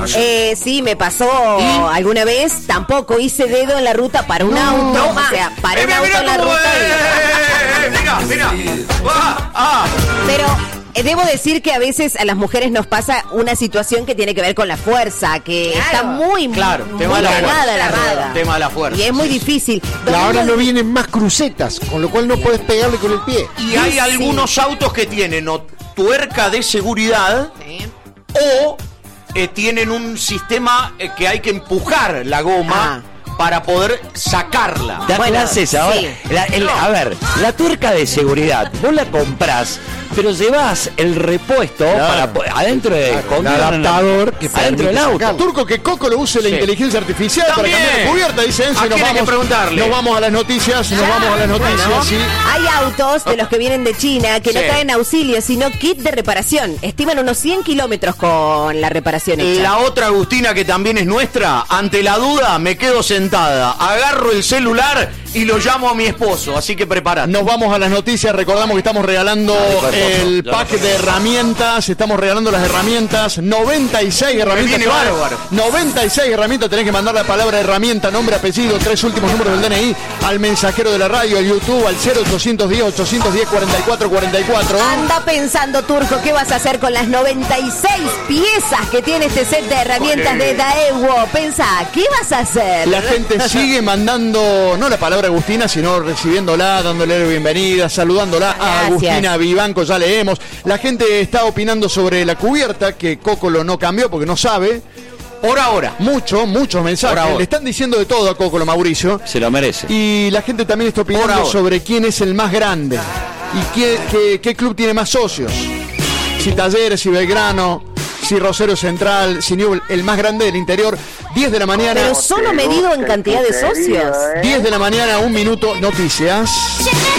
Sí, me pasó alguna vez. Tampoco hice dedo en la ruta para un auto. O sea, para un auto en la ruta. Mira. Pero debo decir que a veces a las mujeres nos pasa una situación que tiene que ver con la fuerza, que está muy ganada la rueda. Tema de la fuerza. Y es muy difícil. Ahora no vienen más crucetas, con lo cual no puedes pegarle con el pie. Y hay algunos autos que tienen o tuerca de seguridad o tienen un sistema que hay que empujar la goma para poder sacarla. Da clases ahora. Sí. A ver, la tuerca de seguridad, vos la comprás, pero llevas el repuesto para adentro de el adaptador que adentro del auto. Turco, que Coco lo use la inteligencia artificial También. para cambiar la cubierta, dice Enzo. Nos vamos a las noticias, sí. Hay autos de los que vienen de China que no traen auxilio, sino kit de reparación. Estiman unos 100 kilómetros con la reparación hecha. La otra Agustina, que también es nuestra, ante la duda me quedo sentada, agarro el celular y lo llamo a mi esposo, así que preparate. Nos vamos a las noticias, recordamos que estamos regalando el pack de herramientas, estamos regalando las herramientas, 96 herramientas. 96 herramientas, tenés que mandar la palabra herramienta, nombre, apellido, 3 últimos números del DNI, al mensajero de la radio, al YouTube, al 0810-810-4444. Anda pensando, Turco, ¿qué vas a hacer con las 96 piezas que tiene este set de herramientas de Daewoo? Pensá, ¿qué vas a hacer? La gente sigue mandando, no la palabra Agustina, sino recibiéndola, dándole la bienvenida, saludándola. A Agustina Vivanco ya leemos. La gente está opinando sobre la cubierta, que Cocolo no cambió porque no sabe. Por ahora. Muchos mensajes. Le están diciendo de todo a Cocolo, Mauricio. Se lo merece. Y la gente también está opinando sobre quién es el más grande y qué club tiene más socios. Si Talleres, si Belgrano, si Rosario Central, si Newell, el más grande del interior. 10 de la mañana. Pero solo medido en cantidad de socios. 10 de la mañana, 1 minuto, noticias.